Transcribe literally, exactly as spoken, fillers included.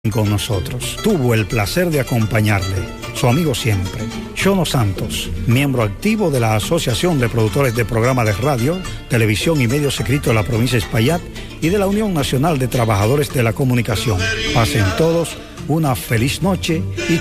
con nosotros. Tuvo el placer de acompañarle, su amigo siempre, Chono Santos, miembro activo de la Asociación de Productores de Programas de Radio, Televisión y Medios Escritos de la provincia de Espaillat y de la Unión Nacional de Trabajadores de la Comunicación. Pasen todos una feliz noche y